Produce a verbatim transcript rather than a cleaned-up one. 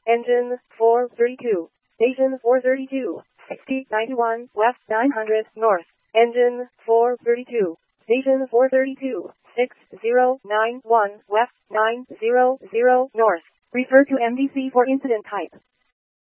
Engine four thirty-two. Station four thirty-two. sixty ninety-one west nine hundred north. Engine four thirty-two. Station four thirty-two. six zero nine one west nine zero zero north. Refer to M D C for incident type.